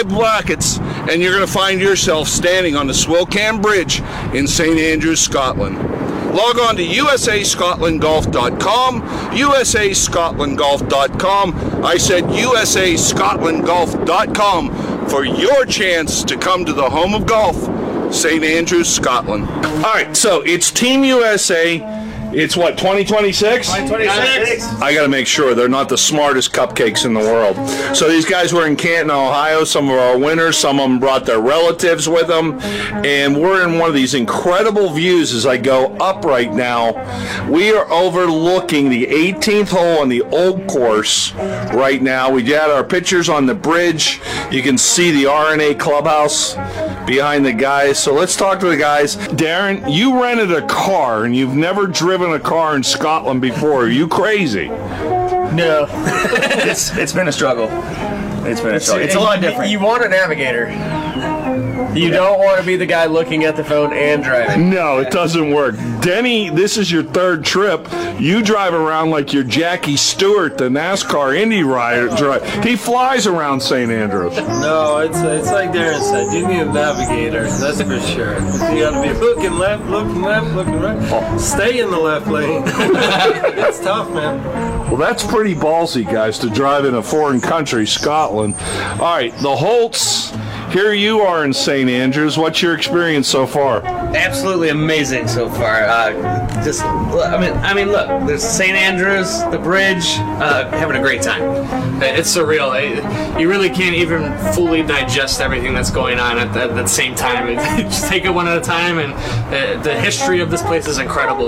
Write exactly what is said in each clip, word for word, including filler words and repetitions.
five brackets, and you're going to find yourself standing on the Swilcan Bridge in Saint Andrews, Scotland. Log on to U S A Scotland Golf dot com, U S A Scotland Golf dot com. I said U S A Scotland Golf dot com for your chance to come to the home of golf, Saint Andrews, Scotland. All right, so it's Team U S A. It's what, twenty twenty-six? twenty twenty-six. I got to make sure they're not the smartest cupcakes in the world. So these guys were in Canton, Ohio. Some of our winners, some of them brought their relatives with them. And we're in one of these incredible views as I go up right now. We are overlooking the eighteenth hole on the old course right now. We had our pictures on the bridge. You can see the R N A clubhouse behind the guys. So let's talk to the guys. Darren, you rented a car and you've never driven a car in Scotland before. Are you crazy? No. it's it's been a struggle. It's been a struggle. It's a lot different. You want a navigator. You don't want to be the guy looking at the phone and driving. No, it doesn't work. Denny, this is your third trip. You drive around like you're Jackie Stewart, the NASCAR Indy rider. He flies around Saint Andrews. No, it's it's like Darren said. You need a navigator, that's for sure. You got to be looking left, looking left, looking right. Stay in the left lane. It's tough, man. Well, that's pretty ballsy, guys, to drive in a foreign country, Scotland. All right, the Holts. Here you are in Saint Andrews. What's your experience so far? Absolutely amazing so far. Uh, just, I mean, I mean, look, there's Saint Andrews, the bridge, uh, having a great time. It's surreal. It, you really can't even fully digest everything that's going on at the, at the same time. It, just take it one at a time, and uh, the history of this place is incredible.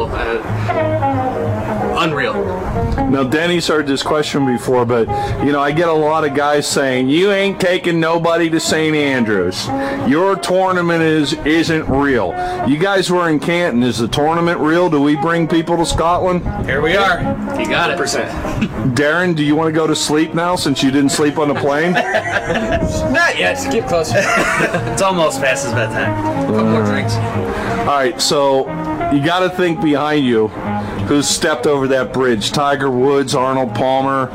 Uh, unreal. Now, Denny's heard this question before, but, you know, I get a lot of guys saying, you ain't taking nobody to Saint Andrews. Your tournament is, isn't real. You guys were in Canton. Is the tournament real? Do we bring people to Scotland? Here we are. You got it. Darren, do you want to go to sleep now since you didn't sleep on the plane? Not yet. Just get closer. It's almost past his bedtime. Couple more drinks. All right, so you got to think behind you who's stepped over that bridge. Tiger Woods, Arnold Palmer.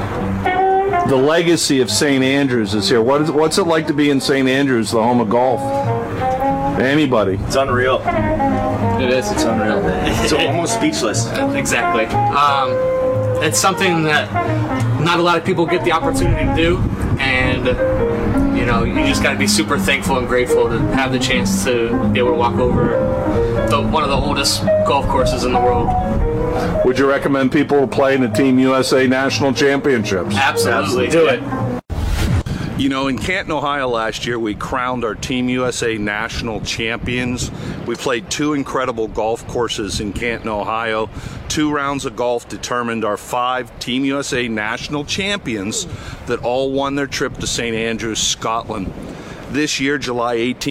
The legacy of Saint Andrews is here. What is, what's it like to be in Saint Andrews, the home of golf? Anybody? It's unreal. It is. It's unreal. It's almost speechless. Exactly. Um, it's something that not a lot of people get the opportunity to do, and you know, you just got to be super thankful and grateful to have the chance to be able to walk over the, one of the oldest golf courses in the world. Would you recommend people play in the Team U S A National Championships? Absolutely. Do it. You know, in Canton, Ohio last year, we crowned our Team U S A National Champions. We played two incredible golf courses in Canton, Ohio. Two rounds of golf determined our five Team U S A National Champions that all won their trip to Saint Andrews, Scotland. This year, July eighteenth,